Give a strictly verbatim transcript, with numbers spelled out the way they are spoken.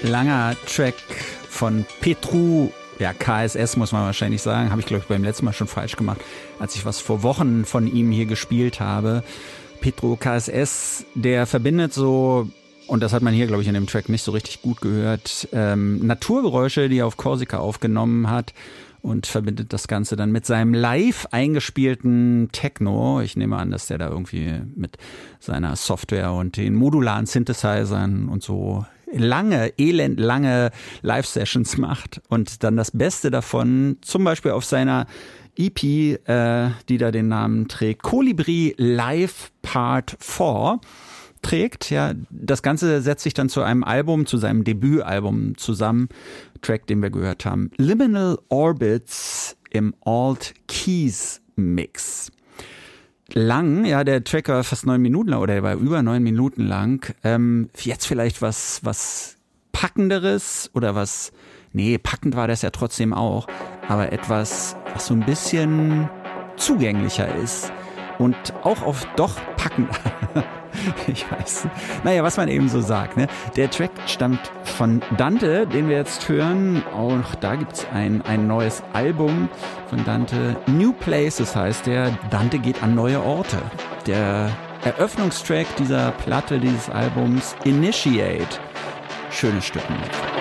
langer Track von Petru, ja K S S muss man wahrscheinlich sagen, habe ich glaube ich beim letzten Mal schon falsch gemacht, als ich was vor Wochen von ihm hier gespielt habe. Petru K S S, der verbindet so, und das hat man hier glaube ich in dem Track nicht so richtig gut gehört, ähm, Naturgeräusche, die er auf Korsika aufgenommen hat, und verbindet das Ganze dann mit seinem live eingespielten Techno. Ich nehme an, dass der da irgendwie mit seiner Software und den modularen Synthesizern und so lange, elendlange Live-Sessions macht und dann das Beste davon zum Beispiel auf seiner E P, äh, die da den Namen trägt, Kolibri Live Part vier trägt. Ja, das Ganze setzt sich dann zu einem Album, zu seinem Debütalbum zusammen. Track, den wir gehört haben, Liminal Orbits im Alt Keys Mix. Lang, ja, der Track war fast neun Minuten lang, oder der war über neun Minuten lang. Ähm, jetzt vielleicht was, was Packenderes oder was, nee, packend war das ja trotzdem auch, aber etwas, was so ein bisschen zugänglicher ist und auch auf doch packend. Ich weiß. Naja, was man eben so sagt, ne? Der Track stammt von Dante, den wir jetzt hören. Auch da gibt's ein, ein neues Album von Dante. New Places heißt der. Dante geht an neue Orte. Der Eröffnungstrack dieser Platte, dieses Albums, Initiate. Schönes Stück.